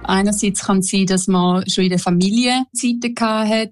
Einerseits kann es sein, dass man schon in der Familie Zeiten gehabt hat,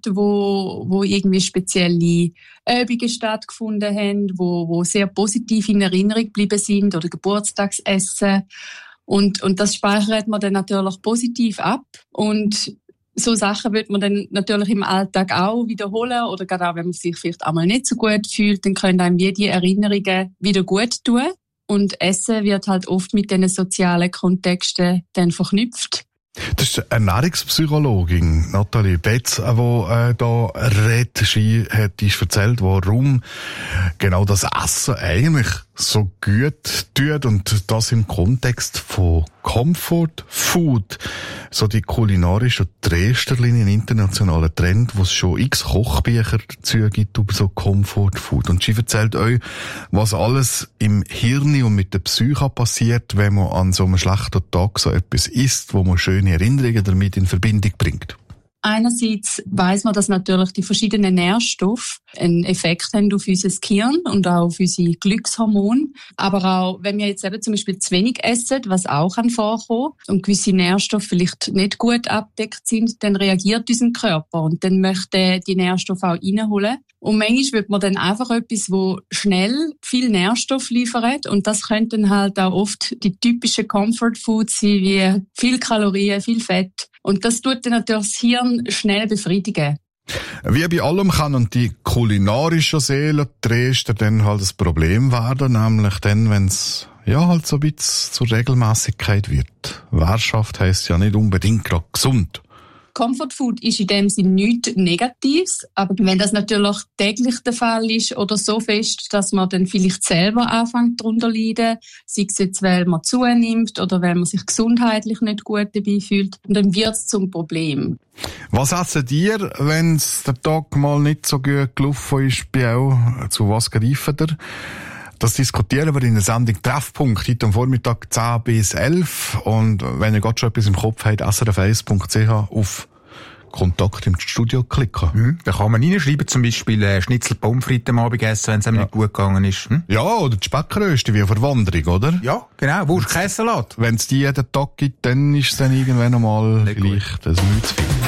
wo irgendwie spezielle Übungen stattgefunden haben, wo sehr positiv in Erinnerung geblieben sind, oder Geburtstagsessen. Und das speichert man dann natürlich positiv ab. Und so Sachen wird man dann natürlich im Alltag auch wiederholen, oder gerade auch, wenn man sich vielleicht einmal nicht so gut fühlt, dann können einem die Erinnerungen wieder gut tun. Und Essen wird halt oft mit diesen sozialen Kontexten dann verknüpft. Das ist eine Ernährungspsychologin, Nathalie Betz, die da redet. Sie hat uns erzählt, warum genau das Essen eigentlich so gut tut, und das im Kontext von Comfort Food. So die kulinarische Dresderlinie, ein internationaler Trend, wo es schon x Kochbücher dazu gibt über so Comfort Food. Und sie erzählt euch, was alles im Hirn und mit der Psyche passiert, wenn man an so einem schlechten Tag so etwas isst, wo man schöne Erinnerungen damit in Verbindung bringt. Einerseits weiss man, dass natürlich die verschiedenen Nährstoffe einen Effekt haben auf unser Gehirn und auch auf unsere Glückshormone. Aber auch, wenn wir jetzt eben zum Beispiel zu wenig essen, was auch vorkommen und gewisse Nährstoffe vielleicht nicht gut abdeckt sind, dann reagiert unser Körper und dann möchte die Nährstoffe auch reinholen. Und manchmal wird man dann einfach etwas, wo schnell viel Nährstoff liefert, und das könnten halt auch oft die typischen Comfort Foods sein, wie viel Kalorien, viel Fett. Und das tut dann natürlich das Hirn schnell befriedigen. Wie bei allem kann die kulinarische Seele Dresden dann halt das Problem werden, nämlich dann, wenn es halt so ein bisschen zur Regelmäßigkeit wird. Währschaft heisst ja nicht unbedingt gerade gesund. Comfort Food ist in dem Sinne nichts Negatives, aber wenn das natürlich täglich der Fall ist oder so fest, dass man dann vielleicht selber anfängt darunter zu leiden, sei es jetzt, weil man zunimmt oder weil man sich gesundheitlich nicht gut dabei fühlt, dann wird es zum Problem. Was essen ihr, wenn es der Tag mal nicht so gut gelaufen ist bei euch? Zu was greift ihr? Das diskutieren wir in der Sendung Treffpunkt, heute am Vormittag 10 bis 11. Und wenn ihr gerade schon etwas im Kopf habt, srf1.ch auf Kontakt im Studio klicken. Da kann man reinschreiben, zum Beispiel Schnitzel Pommes frites am Abend essen, wenn es einem nicht gut gegangen ist. Ja, oder die Speckröste wie eine Verwanderung, oder? Ja, genau, Wurst-Käsesalat. Wenn es die jeden Tag gibt, dann ist es dann irgendwann einmal vielleicht nicht zu viel.